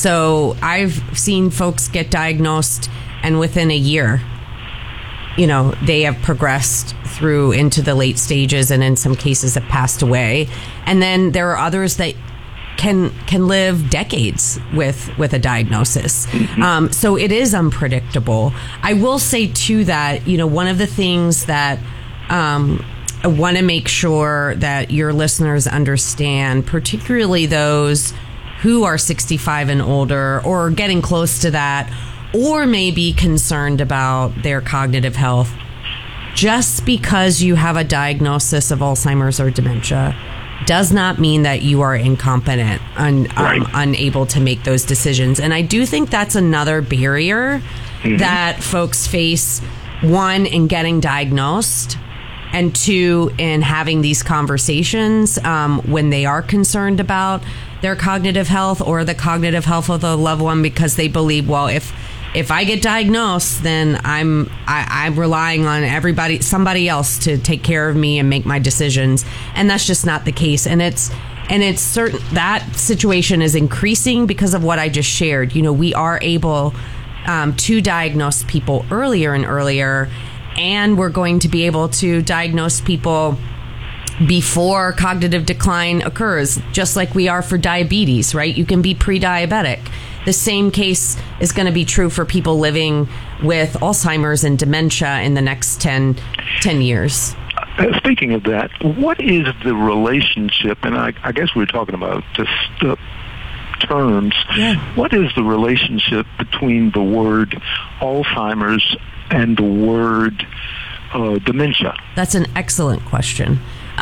So I've seen folks get diagnosed, and within a year, they have progressed through into the late stages, and in some cases have passed away. And then there are others that can live decades with a diagnosis. So it is unpredictable. I will say too that one of the things that I want to make sure that your listeners understand, particularly those who are 65 and older or getting close to that, or may be concerned about their cognitive health, just because you have a diagnosis of Alzheimer's or dementia does not mean that you are incompetent and unable to make those decisions. And I do think that's another barrier that folks face, one, in getting diagnosed, and two, in having these conversations when they are concerned about their cognitive health or the cognitive health of the loved one, because they believe, well, if I get diagnosed, then I'm relying on somebody else to take care of me and make my decisions, and that's just not the case. And it's certain that situation is increasing because of what I just shared. We are able to diagnose people earlier and earlier, and we're going to be able to diagnose people before cognitive decline occurs, just like we are for diabetes, right? You can be pre-diabetic. The same case is going to be true for people living with Alzheimer's and dementia in the next 10 years. Speaking of that, what is the relationship, and I guess we're talking about just terms, what is the relationship between the word Alzheimer's and the word dementia? That's an excellent question.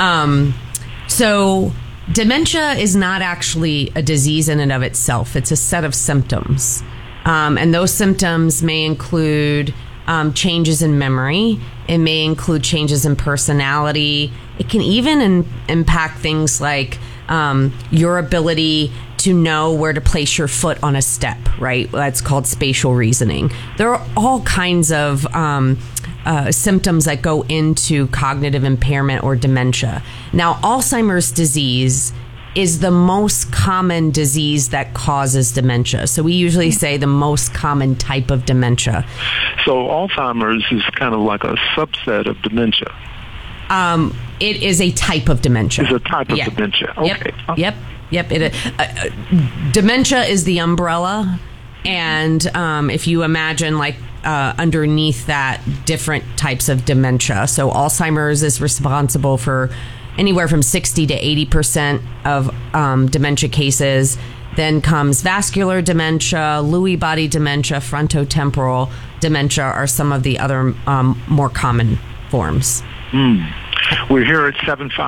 So dementia is not actually a disease in and of itself. It's a set of symptoms. And those symptoms may include changes in memory. It may include changes in personality. It can even impact things like your ability to know where to place your foot on a step, right? That's called spatial reasoning. There are all kinds of symptoms that go into cognitive impairment or dementia. Now, Alzheimer's disease is the most common disease that causes dementia. So we usually say the most common type of dementia. So Alzheimer's is kind of like a subset of dementia. It is a type of dementia. It's a type of dementia. Okay. Yep. Dementia is the umbrella, and if you imagine underneath that, different types of dementia. So Alzheimer's is responsible for anywhere from 60 to 80% of dementia cases. Then comes vascular dementia, Lewy body dementia, frontotemporal dementia are some of the other more common forms. We're here at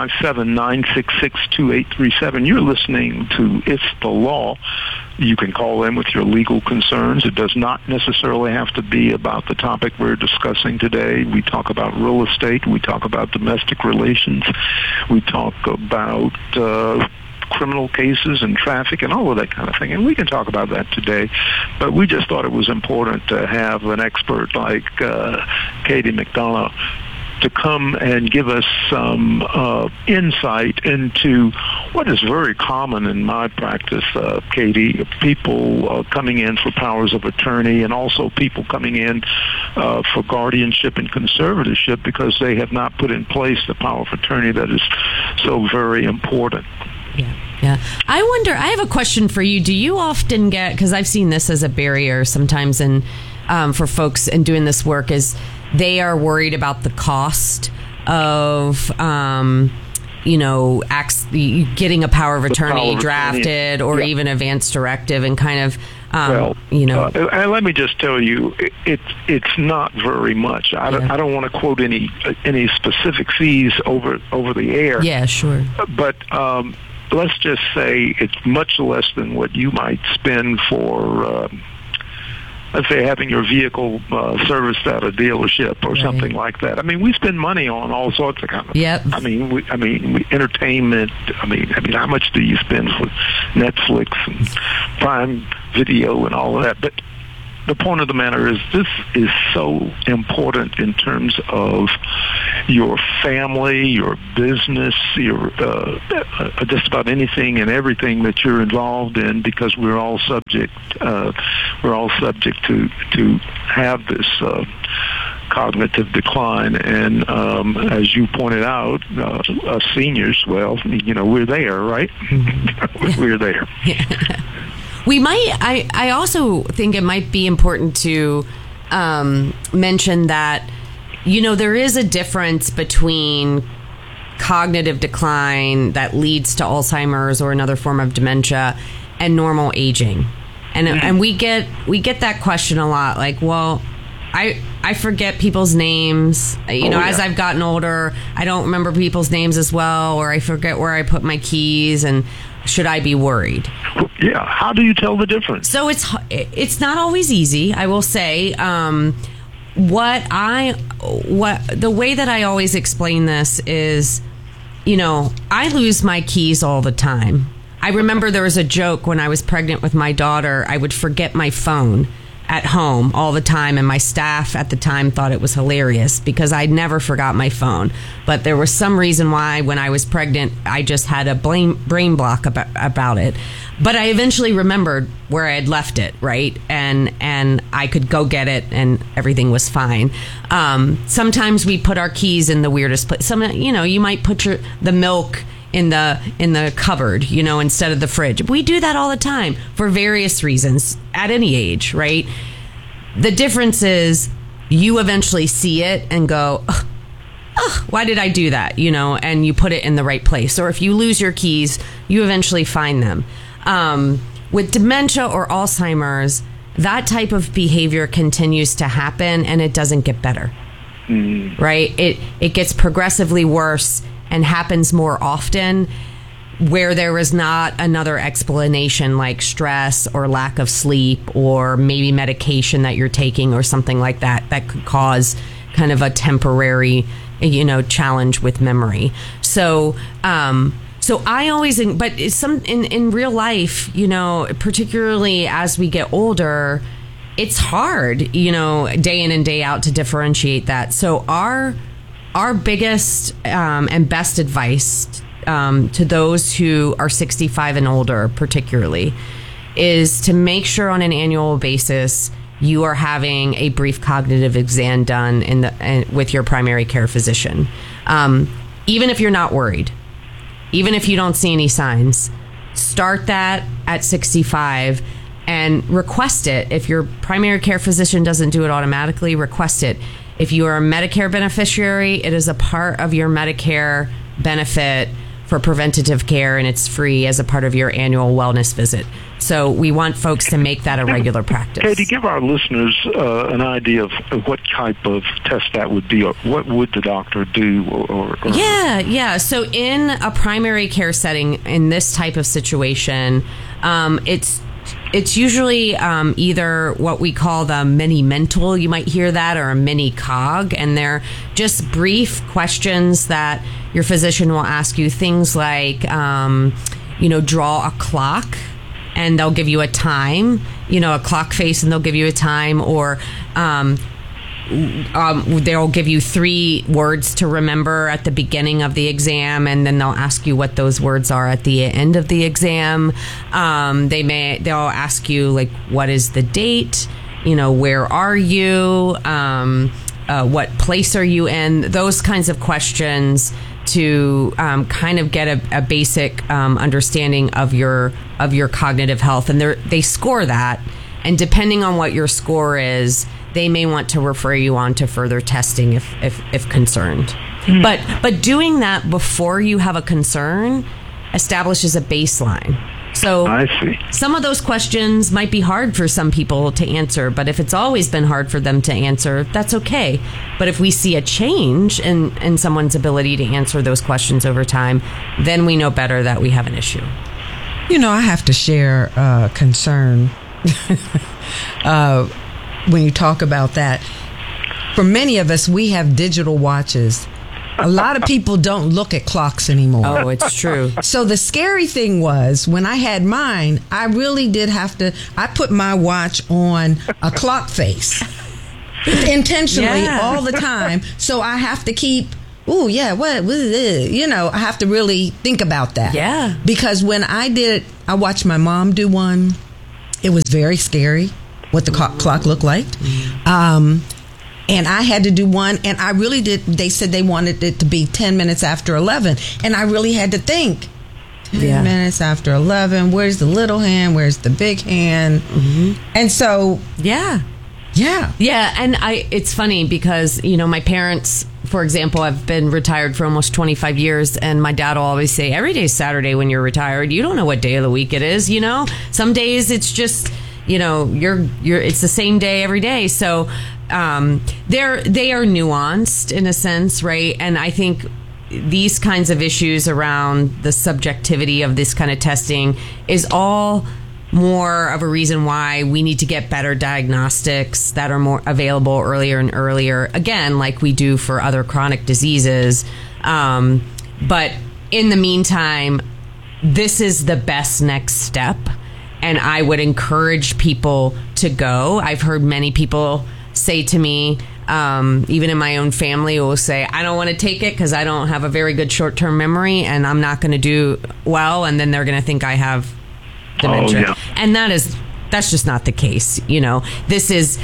757-966-2837. You're listening to It's the Law. You can call in with your legal concerns. It does not necessarily have to be about the topic we're discussing today. We talk about real estate. We talk about domestic relations. We talk about criminal cases and traffic and all of that kind of thing. And we can talk about that today. But we just thought it was important to have an expert like Katie McDonough to come and give us some insight into what is very common in my practice, Katie, people coming in for powers of attorney, and also people coming in for guardianship and conservatorship because they have not put in place the power of attorney that is so very important. Yeah. I wonder, I have a question for you. Do you often get, because I've seen this as a barrier sometimes for folks in doing this work, is they are worried about the cost of, getting a power of attorney drafted or even advance directive, and kind of, and let me just tell you, it's not very much. I don't want to quote any specific fees over the air. Yeah, sure. But let's just say it's much less than what you might spend for let's say having your vehicle serviced at a dealership or something like that. I mean, we spend money on all sorts of kind of. Yep. Entertainment. I mean, how much do you spend for Netflix and Prime Video and all of that? But the point of the matter is, this is so important in terms of your family, your business, your just about anything and everything that you're involved in, because we're all subject to have this cognitive decline. And as you pointed out, us seniors, well, we're there, right? Mm-hmm. We're there. We might. I also think it might be important to mention that there is a difference between cognitive decline that leads to Alzheimer's or another form of dementia and normal aging, and we get that question a lot. Like, well, I forget people's names. As I've gotten older, I don't remember people's names as well, or I forget where I put my keys, and should I be worried? Yeah. How do you tell the difference? So it's not always easy, I will say. The way that I always explain this is, I lose my keys all the time. I remember there was a joke when I was pregnant with my daughter. I would forget my phone at home all the time, and my staff at the time thought it was hilarious because I never forgot my phone. But there was some reason why when I was pregnant I just had a brain block about it. But I eventually remembered where I had left it, right? And I could go get it, and everything was fine. Sometimes we put our keys in the weirdest place. You might put the milk in the cupboard, instead of the fridge. We do that all the time for various reasons at any age, right? The difference is you eventually see it and go, why did I do that? And you put it in the right place. Or if you lose your keys, you eventually find them. With dementia or Alzheimer's, that type of behavior continues to happen and it doesn't get better, right? It gets progressively worse and happens more often where there is not another explanation like stress or lack of sleep or maybe medication that you're taking or something like that could cause kind of a temporary, challenge with memory. So I always, but in real life, particularly as we get older, it's hard, day in and day out to differentiate that. So our biggest and best advice to those who are 65 and older, particularly, is to make sure on an annual basis you are having a brief cognitive exam done with your primary care physician. Even if you're not worried, even if you don't see any signs, start that at 65 and request it. If your primary care physician doesn't do it automatically, request it. If you are a Medicare beneficiary, it is a part of your Medicare benefit for preventative care, and it's free as a part of your annual wellness visit. So we want folks to make that a regular practice. Katie, give our listeners an idea of what type of test that would be, or what would the doctor do? Yeah. So in a primary care setting, in this type of situation, it's usually either what we call the mini mental, you might hear that, or a mini cog, and they're just brief questions that your physician will ask you. Things like, draw a clock, and they'll give you a time, a clock face, and they'll give you a time, or they'll give you 3 words to remember at the beginning of the exam, and then they'll ask you what those words are at the end of the exam. They'll ask you, like, what is the date? Where are you? What place are you in? Those kinds of questions to kind of get a basic understanding of your cognitive health, and they score that. And depending on what your score is, they may want to refer you on to further testing if concerned. But doing that before you have a concern establishes a baseline. So I see. Some of those questions might be hard for some people to answer, but if it's always been hard for them to answer, that's okay. But if we see a change in someone's ability to answer those questions over time, then we know better that we have an issue. I have to share a concern when you talk about that. For many of us, we have digital watches. A lot of people don't look at clocks anymore. Oh, it's true. So the scary thing was, when I had mine, I really did have to, I put my watch on a clock face intentionally all the time. So I have to keep ooh, yeah, what is it? You know, I have to really think about that. Yeah. Because when I watched my mom do one. It was very scary what the clock looked like. And I had to do one, and I really did. They said they wanted it to be 10 minutes after 11. And I really had to think. 10 minutes after 11, where's the little hand? Where's the big hand? Mm-hmm. And so... Yeah. And it's funny because, you know, my parents, for example, I've been retired for almost 25 years, and my dad will always say, every day's Saturday when you're retired. You don't know what day of the week it is, you know? Some days it's just, you know, it's the same day every day. So they are nuanced in a sense, right? And I think these kinds of issues around the subjectivity of this kind of testing is all more of a reason why we need to get better diagnostics that are more available earlier and earlier, again, like we do for other chronic diseases. But in the meantime, this is the best next step, and I would encourage people to go. I've heard many people say to me, even in my own family, will say, I don't want to take it because I don't have a very good short-term memory and I'm not going to do well, and then they're going to think I have dementia. Oh, yeah. And that's just not the case. You know, this is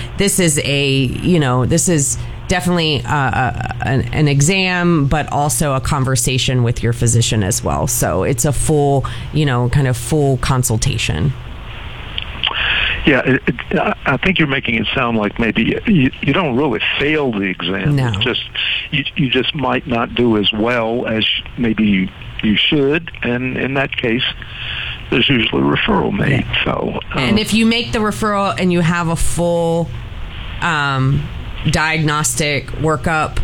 definitely an exam, but also a conversation with your physician as well. So it's a full, kind of full consultation. Yeah, I think you're making it sound like maybe you don't really fail the exam. No. It's just you just might not do as well as maybe you should, and in that case, there's usually a referral made. Yeah. So, and if you make the referral and you have a full diagnostic workup,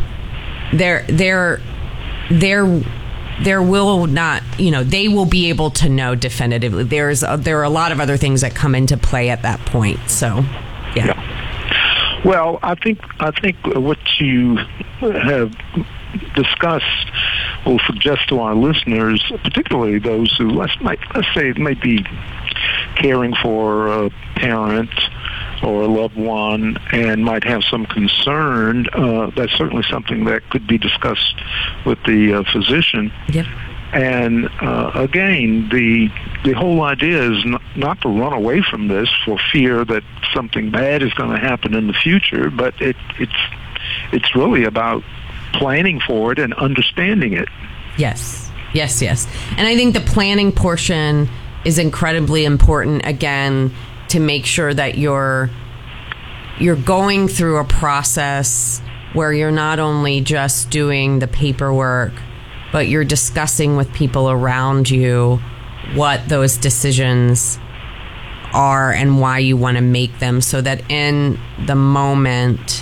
there will not, they will be able to know definitively. There are a lot of other things that come into play at that point. So, yeah. Well, I think what you have discussed will suggest to our listeners, particularly those who let's say might be caring for a parent or a loved one and might have some concern, that's certainly something that could be discussed with the physician. Yep. And again, the whole idea is not to run away from this for fear that something bad is going to happen in the future, but it's really about planning for it and understanding it. Yes. And I think the planning portion is incredibly important, again, to make sure that you're going through a process where you're not only just doing the paperwork, but you're discussing with people around you what those decisions are and why you want to make them, so that in the moment,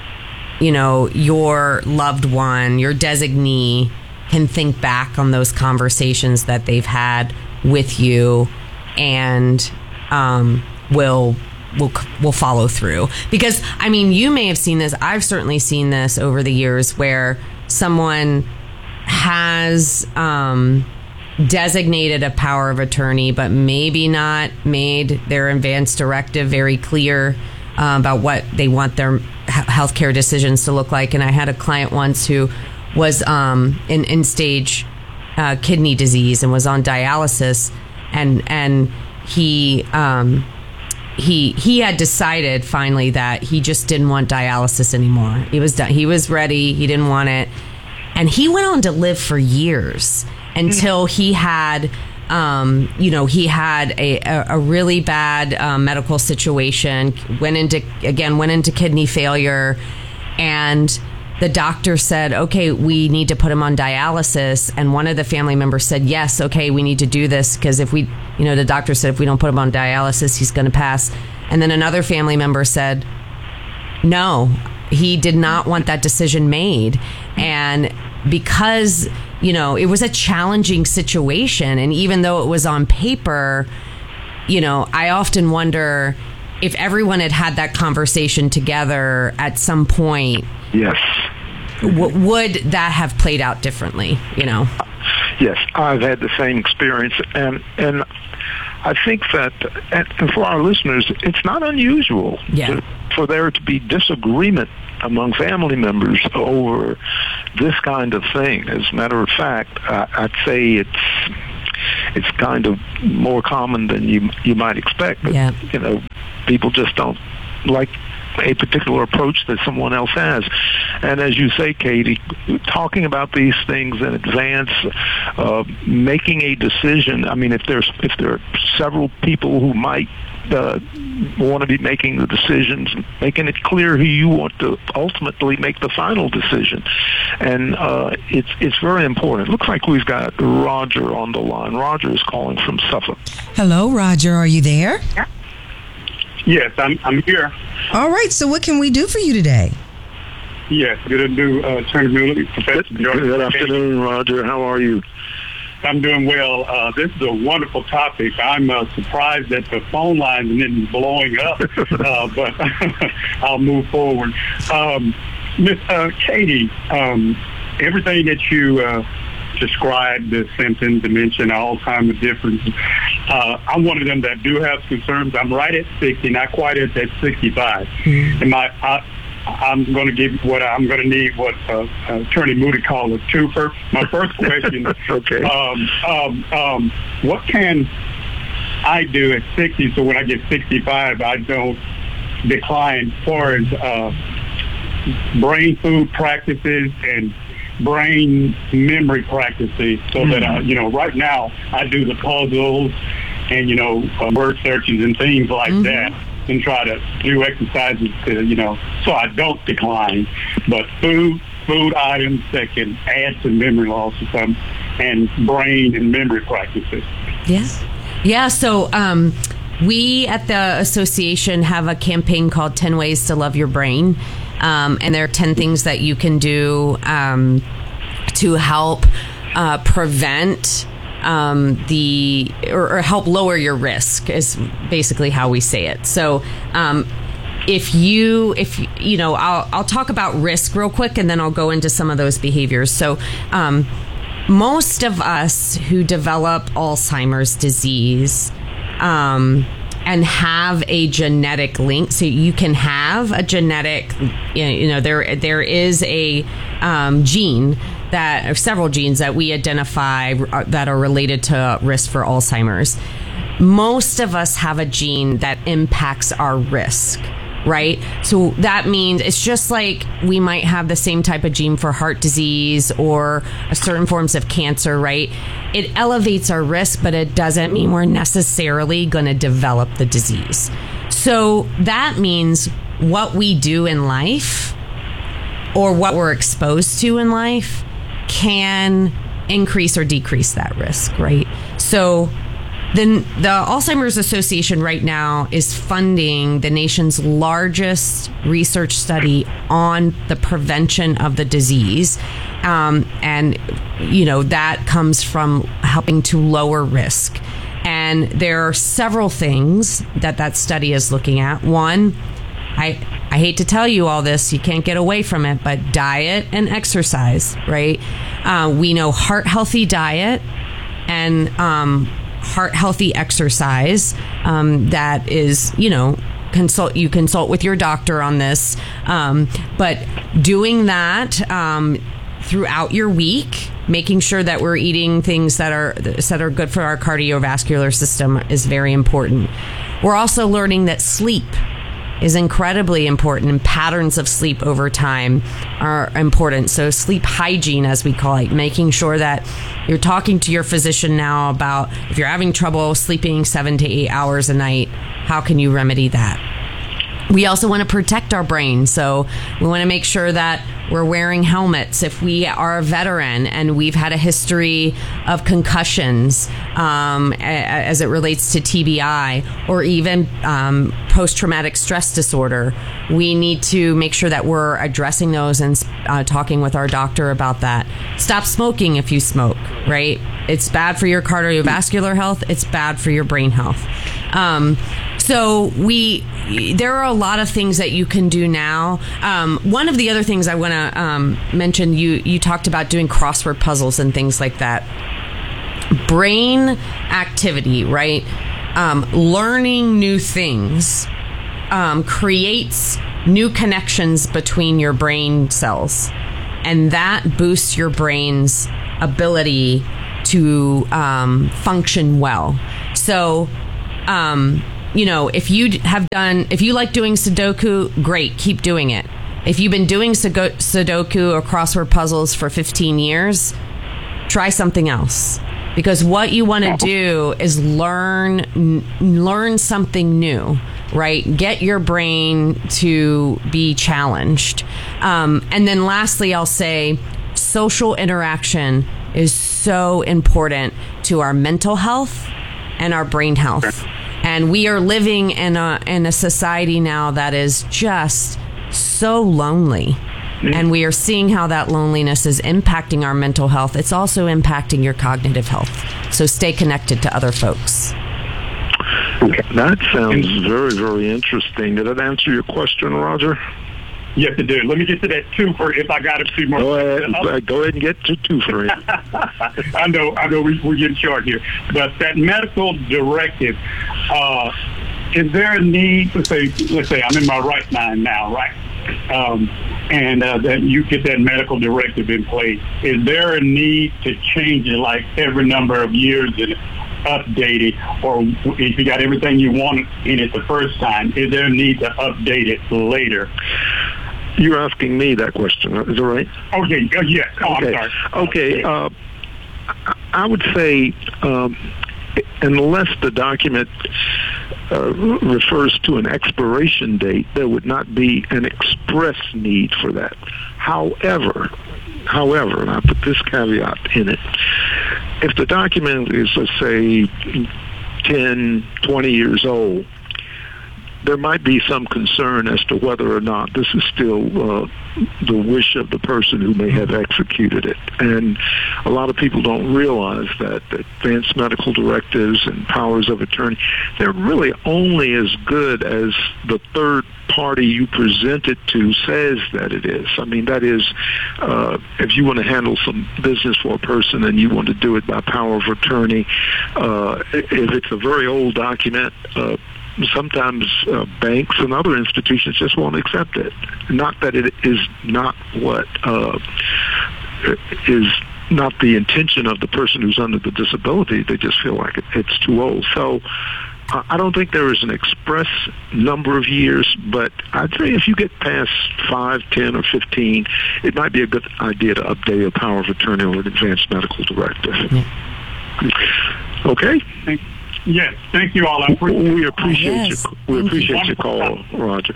your loved one, your designee, can think back on those conversations that they've had with you and will follow through. Because, you may have seen this. I've certainly seen this over the years where someone has designated a power of attorney, but maybe not made their advance directive very clear about what they want their healthcare decisions to look like. And I had a client once who was in end-stage kidney disease and was on dialysis, and he had decided finally that he just didn't want dialysis anymore. He was done. He was ready. He didn't want it, and he went on to live for years until he had he had a really bad medical situation, went into kidney failure, and the doctor said, okay, we need to put him on dialysis. And one of the family members said, yes, okay, we need to do this because if we, the doctor said if we don't put him on dialysis, he's going to pass. And then another family member said, no, he did not want that decision made. And because, it was a challenging situation, and even though it was on paper, I often wonder if everyone had that conversation together at some point. Yes. Would that have played out differently, Yes, I've had the same experience, and I think that, and for our listeners, it's not unusual for there to be disagreement among family members over this kind of thing. As a matter of fact, I'd say it's kind of more common than you might expect. But, yeah. People just don't like a particular approach that someone else has. And as you say, Katie, talking about these things in advance, making a decision. I mean, if there are several people who might want to be making the decisions, making it clear who you want to ultimately make the final decision. And it's very important. It looks like we've got Roger on the line. Roger is calling from Suffolk. Hello, Roger. Are you there? Yes, I'm here. All right. So what can we do for you today? Yes, good to do, Attorney Mueller, Professor Jordan. Good afternoon, Roger. How are you? I'm doing well. This is a wonderful topic. I'm surprised that the phone lines isn't blowing up, but I'll move forward. Miss Katie, everything that you described, the symptoms, dementia, Alzheimer's difference, I'm one of them that do have concerns. I'm right at 60, not quite at that 65. Mm-hmm. And I'm going to give what I'm going to need what Attorney Moody called a twofer. My first question, okay. What can I do at 60 so when I get 65 I don't decline as far as brain food practices and brain memory practices so that right now I do the puzzles and word searches and things like that, and try to do exercises to so I don't decline, but food items that can add to memory loss or something, and brain and memory practices. Yeah. So we at the association have a campaign called 10 Ways to Love Your Brain. And there are 10 things that you can do to help prevent or help lower your risk is basically how we say it. So I'll talk about risk real quick, and then I'll go into some of those behaviors. So most of us who develop Alzheimer's disease and have a genetic link, so you can have a genetic, there is a gene or several genes that we identify that are related to risk for Alzheimer's. Most of us have a gene that impacts our risk, right? So that means it's just like we might have the same type of gene for heart disease or certain forms of cancer, right? It elevates our risk, but it doesn't mean we're necessarily going to develop the disease. So that means what we do in life or what we're exposed to in life can increase or decrease that risk, right? So then the Alzheimer's Association right now is funding the nation's largest research study on the prevention of the disease. That comes from helping to lower risk. And there are several things that study is looking at. One, I hate to tell you all this, you can't get away from it, but diet and exercise, right? We know heart-healthy diet and heart-healthy exercise, that is, consult with your doctor on this. But doing that throughout your week, making sure that we're eating things that are good for our cardiovascular system is very important. We're also learning that sleep is incredibly important, and patterns of sleep over time are important. So sleep hygiene, as we call it, making sure that you're talking to your physician now about if you're having trouble sleeping 7 to 8 hours a night, how can you remedy that? We also want to protect our brain. So we want to make sure that we're wearing helmets if we are a veteran and we've had a history of concussions as it relates to TBI or even post-traumatic stress disorder. We need to make sure that we're addressing those and talking with our doctor about that. Stop smoking if you smoke, right? It's bad for your cardiovascular health. It's bad for your brain health. So there are a lot of things that you can do now. One of the other things I want to mention, you talked about doing crossword puzzles and things like that. Brain activity, right? Learning new things creates new connections between your brain cells, and that boosts your brain's ability to function well. So, if you like doing Sudoku, great, keep doing it. If you've been doing Sudoku or crossword puzzles for 15 years, try something else. Because what you want to do is learn something new, right? Get your brain to be challenged. And then lastly, I'll say social interaction is so important to our mental health and our brain health. And we are living in a society now that is just so lonely. And we are seeing how that loneliness is impacting our mental health. It's also impacting your cognitive health. So stay connected to other folks. That sounds very, very interesting. Did that answer your question, Roger? Yes, it did. Let me get to that twofer if I got a few more. Go ahead and get to twofer. I know we're getting short here. But that medical directive, is there a need to say, let's say I'm in my right mind now, right? And that you get that medical directive in place. Is there a need to change it like every number of years and update it? Or if you got everything you want in it the first time, is there a need to update it later? You're asking me that question, is that right? Okay, yes. Oh, okay. I'm sorry. Okay, I would say unless the document refers to an expiration date, there would not be an express need for that. However, and I put this caveat in it, if the document is, let's say, 10, 20 years old, there might be some concern as to whether or not this is still the wish of the person who may have executed it. And a lot of people don't realize that advanced medical directives and powers of attorney, they're really only as good as the third party you present it to says that it is. I mean, that is, if you want to handle some business for a person and you want to do it by power of attorney, if it's a very old document, sometimes banks and other institutions just won't accept it. Not that it is not what is not the intention of the person who's under the disability. They just feel like it's too old. So I don't think there is an express number of years, but I'd say if you get past 5, 10, or 15, it might be a good idea to update a power of attorney or an advanced medical directive. Okay? Yes, thank you all. We appreciate your call, Roger.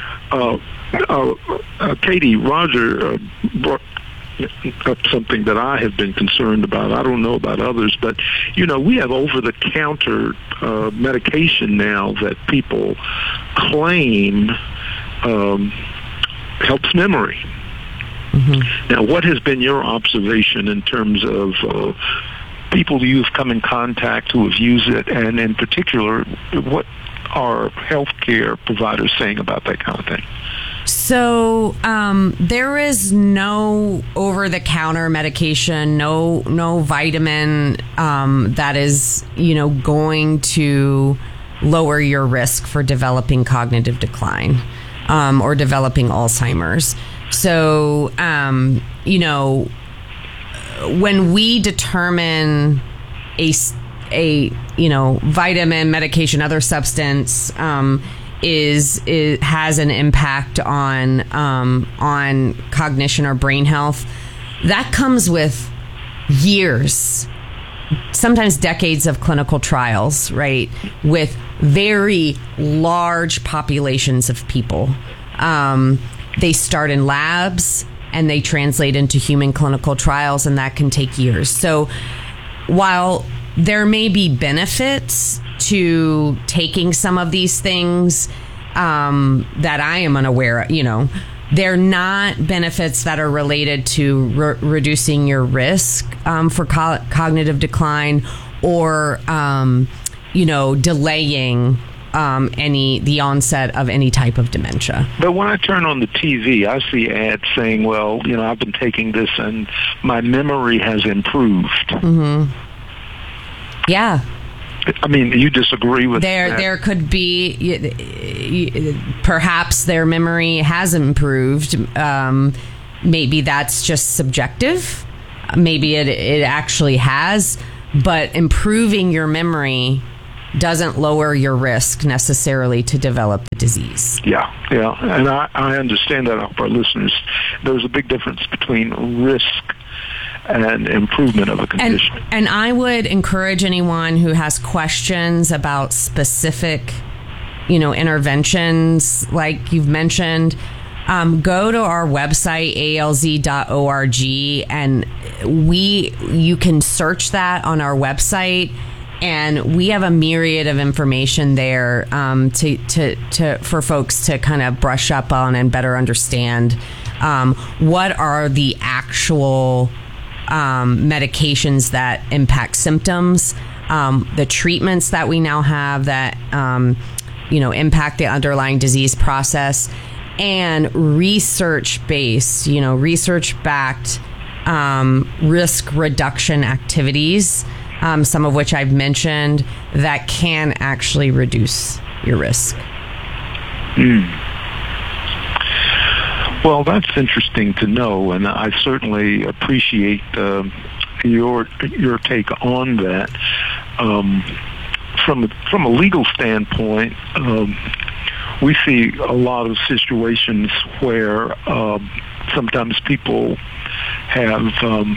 Katie, Roger brought up something that I have been concerned about. I don't know about others, but we have over-the-counter medication now that people claim helps memory. Mm-hmm. Now, what has been your observation in terms of people you've come in contact who have used it, and in particular, what are healthcare providers saying about that kind of thing? So there is no over-the-counter medication, no vitamin that is going to lower your risk for developing cognitive decline or developing Alzheimer's. So when we determine a vitamin, medication, other substance has an impact on cognition or brain health, that comes with years, sometimes decades of clinical trials, right, with very large populations of people. They start in labs and they translate into human clinical trials, and that can take years. So while there may be benefits to taking some of these things that I am unaware of, they're not benefits that are related to reducing your risk for cognitive decline or, delaying the onset of any type of dementia. But when I turn on the TV, I see ads saying, well, I've been taking this and my memory has improved. Mm-hmm. Yeah. I mean, you disagree with that? There could be, perhaps their memory has improved. Maybe that's just subjective. Maybe it actually has. But improving your memory doesn't lower your risk necessarily to develop the disease. Yeah. And I understand that. I hope our listeners, there's a big difference between risk and improvement of a condition. And I would encourage anyone who has questions about specific, interventions like you've mentioned, go to our website, alz.org, and you can search that on our website. And we have a myriad of information there for folks to kind of brush up on and better understand what are the actual medications that impact symptoms, the treatments that we now have that impact the underlying disease process, and research-based, research-backed risk reduction activities. Some of which I've mentioned, that can actually reduce your risk. Well, that's interesting to know, and I certainly appreciate your take on that. From a legal standpoint, we see a lot of situations where sometimes people have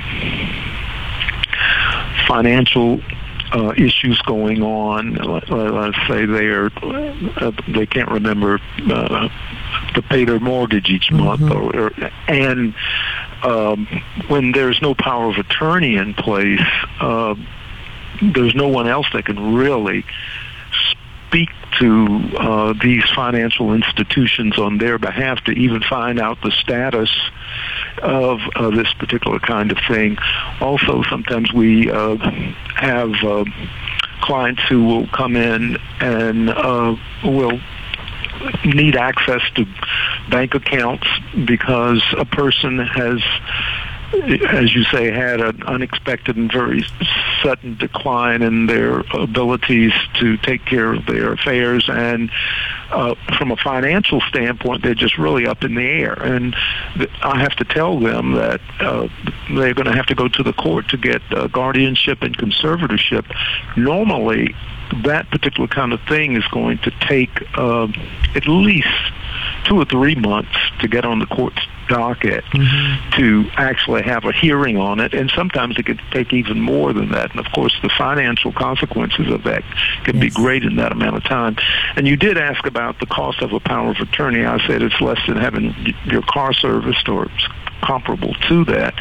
financial issues going on. Let's say they can't remember to pay their mortgage each month, and when there's no power of attorney in place, there's no one else that can really speak to these financial institutions on their behalf to even find out the status of this particular kind of thing. Also, sometimes we have clients who will come in and will need access to bank accounts because a person has, as you say, had an unexpected and very sudden decline in their abilities to take care of their affairs, and from a financial standpoint, they're just really up in the air. And I have to tell them that they're going to have to go to the court to get guardianship and conservatorship. Normally, that particular kind of thing is going to take at least 2 or 3 months to get on the court's docket to actually have a hearing on it, and sometimes it could take even more than that. And of course, the financial consequences of that can be great in that amount of time. And you did ask about the cost of a power of attorney. I said it's less than having your car serviced, or it's comparable to that.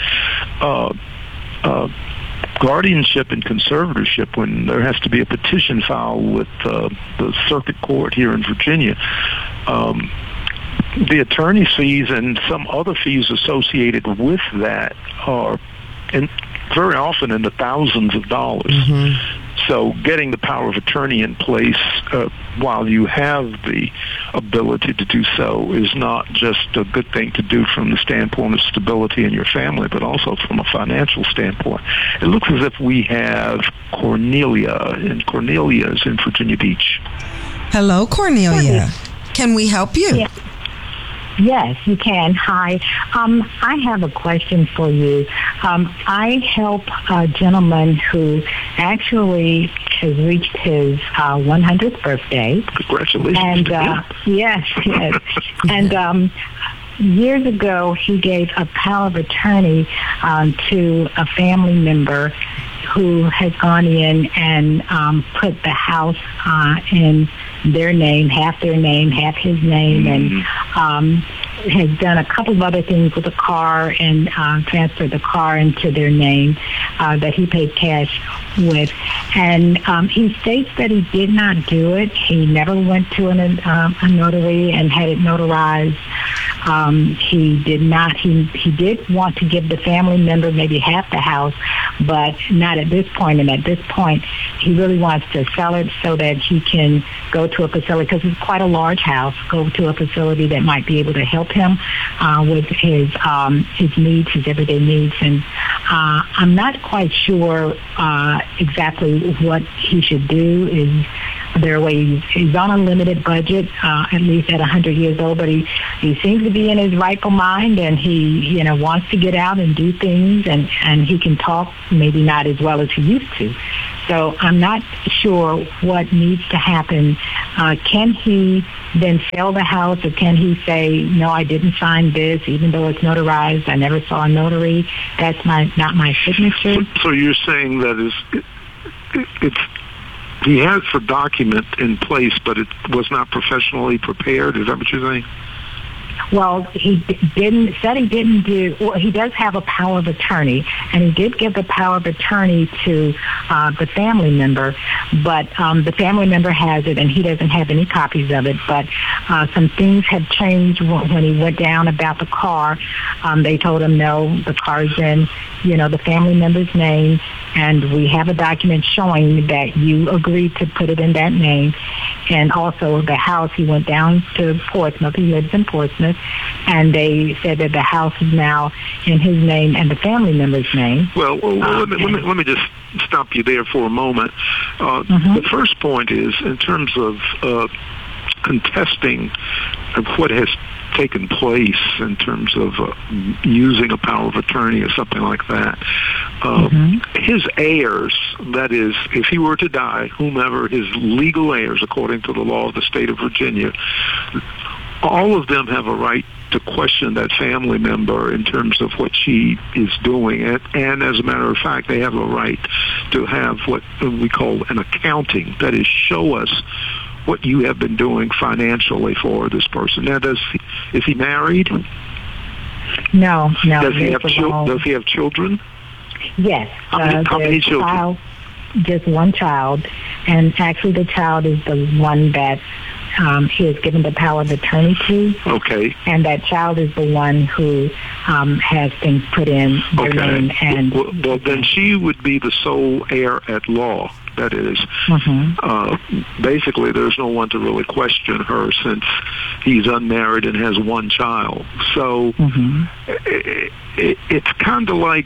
Guardianship and conservatorship, when there has to be a petition filed with the circuit court here in Virginia, the attorney fees and some other fees associated with that are very often in the thousands of dollars. So getting the power of attorney in place while you have the ability to do so is not just a good thing to do from the standpoint of stability in your family, but also from a financial standpoint. It looks as if we have Cornelia, and Cornelia is in Virginia Beach. Hello, Cornelia. Can we help you? Yeah. Yes, you can. Hi. I have a question for you. I help a gentleman who actually has reached his 100th birthday. Congratulations. And yes. And years ago, he gave a power of attorney to a family member who has gone in and put the house in their name, half his name, and has done a couple of other things with the car and transferred the car into their name that he paid cash with. And he states that he did not do it. He never went to a notary and had it notarized. He did not. He did want to give the family member maybe half the house, but not at this point. And at this point, he really wants to sell it so that he can go to a facility, because it's quite a large house, go to a facility that might be able to help him with his needs, his everyday needs. And I'm not quite sure exactly what he should do. Is there a way he's on a limited budget, at least at 100 years old, but he seems to be in his rightful mind, and he wants to get out and do things, and he can talk, maybe not as well as he used to. So I'm not sure what needs to happen. Can he then sell the house, or can he say, no, I didn't sign this, even though it's notarized, I never saw a notary, that's not my signature? So you're saying that he has the document in place, but it was not professionally prepared? Is that what you're saying? Well, he didn't do, well, he does have a power of attorney, and he did give the power of attorney to the family member, but the family member has it, and he doesn't have any copies of it, but some things have changed when he went down about the car. They told him, no, the car's in, the family member's name, and we have a document showing that you agreed to put it in that name. And also the house, he went down to Portsmouth. He lives in Portsmouth. And they said that the house is now in his name and the family member's name. Well, let me just stop you there for a moment. The first point is, in terms of contesting what has taken place in terms of using a power of attorney or something like that, his heirs, that is, if he were to die, whomever his legal heirs, according to the law of the state of Virginia, all of them have a right to question that family member in terms of what she is doing. And as a matter of fact, they have a right to have what we call an accounting, that is, show us what you have been doing financially for this person. Now, is he married? No. Does he have children? Yes. How many children? Just one child, and actually the child is the one that he has given the power of attorney to. Okay. And that child is the one who has things put in their name. And well, then she would be the sole heir at law. That is, basically, there's no one to really question her since he's unmarried and has one child. So it's kind of like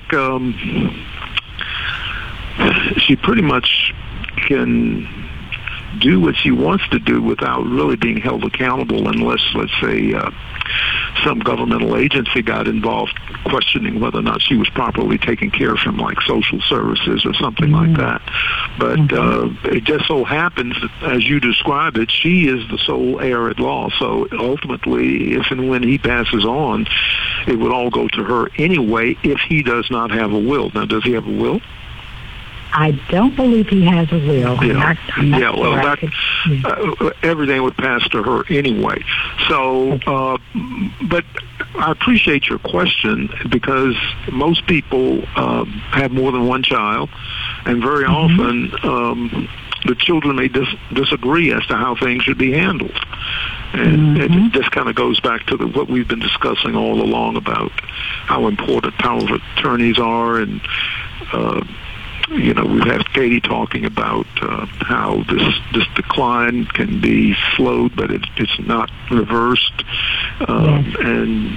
she pretty much can do what she wants to do without really being held accountable, unless, let's say, some governmental agency got involved questioning whether or not she was properly taking care of him, like social services or something like that. But it just so happens that, as you describe it, she is the sole heir at law. So ultimately, if and when he passes on, it would all go to her anyway if he does not have a will. Now, does he have a will? I don't believe he has a will. I'm not well, everything would pass to her anyway. So, but I appreciate your question, because most people have more than one child, and very often the children may disagree as to how things should be handled. And it just kind of goes back to what we've been discussing all along about how important power of attorneys are, and we've had Katie talking about how this decline can be slowed, but it's not reversed, and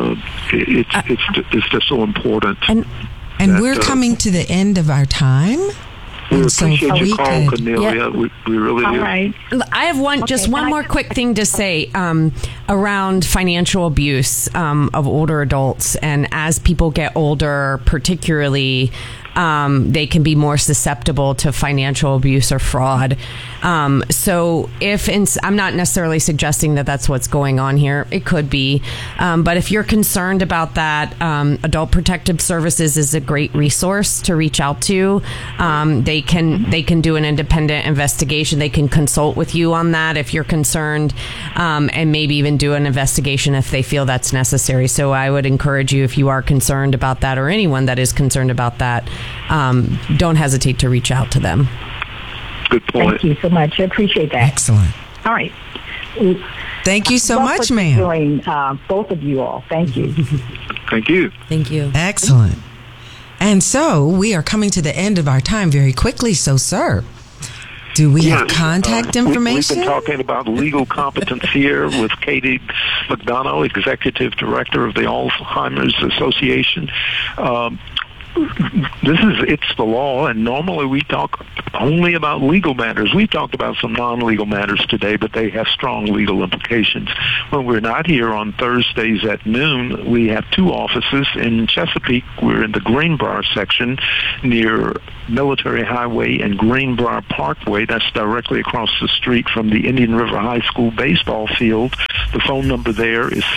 it's just so important. And we're coming to the end of our time. We appreciate your call, Cornelia. We really do. Right. I have one more quick thing to say around financial abuse of older adults, and as people get older, particularly, they can be more susceptible to financial abuse or fraud. So I'm not necessarily suggesting that that's what's going on here. It could be. But if you're concerned about that, Adult Protective Services is a great resource to reach out to. They can do an independent investigation. They can consult with you on that if you're concerned, and maybe even do an investigation if they feel that's necessary. So I would encourage you, if you are concerned about that, or anyone that is concerned about that, don't hesitate to reach out to them. Good point. Thank you so much. I appreciate that. Excellent. All right. Thank you so much, ma'am. Doing, both of you all. Thank you. Thank you. Thank you. Excellent. And so we are coming to the end of our time very quickly. So, sir, do we have contact information? We've been talking about legal competence here with Katie McDonough, Executive Director of the Alzheimer's Association. It's the law, and normally we talk only about legal matters. We've talked about some non-legal matters today, but they have strong legal implications. When we're not here on Thursdays at noon, we have two offices in Chesapeake. We're in the Greenbrier section near Military Highway and Greenbrier Parkway. That's directly across the street from the Indian River High School baseball field. The phone number there is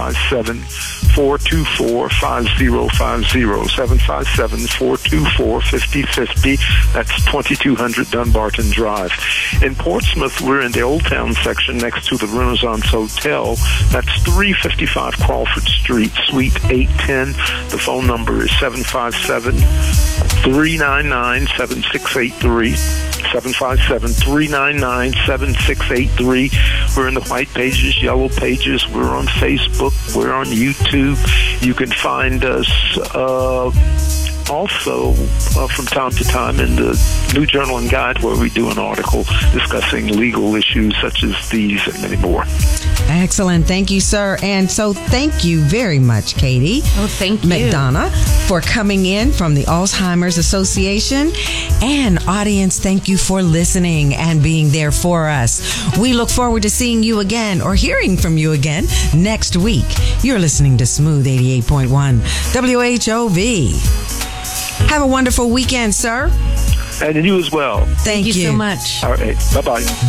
757-424-5050, 757-424-5050. That's 2200 Dunbarton Drive. In Portsmouth, we're in the Old Town section next to the Renaissance Hotel. That's 355 Crawford Street, Suite 810. The phone number is 757-399-7683. 757-399-7683. We're in the white pages, yellow pages. We're on Facebook. We're on YouTube. You can find us also from time to time in the New Journal and Guide, where we do an article discussing legal issues such as these and many more. Excellent. Thank you, sir. And so thank you very much, Katie. Oh, thank you. McDonough, for coming in from the Alzheimer's Association. And audience, thank you for listening and being there for us. We look forward to seeing you again or hearing from you again next week. You're listening to Smooth 88.1 WHOV. Have a wonderful weekend, sir. And you as well. Thank you so much. All right. Bye-bye.